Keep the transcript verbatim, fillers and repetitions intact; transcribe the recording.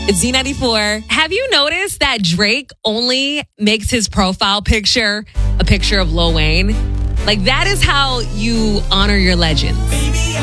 It's Z ninety-four. Have you noticed that Drake only makes his profile picture a picture of Lil Wayne? Like, that is how you honor your legends.